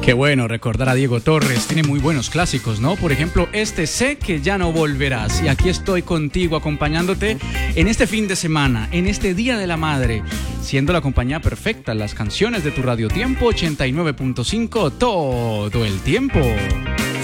Qué bueno recordar a Diego Torres, tiene muy buenos clásicos, ¿no? Por ejemplo, Sé que ya no volverás. Y aquí estoy contigo acompañándote en este fin de semana, en este Día de la Madre, siendo la compañía perfecta, las canciones de tu Radio Tiempo 89.5 todo el tiempo.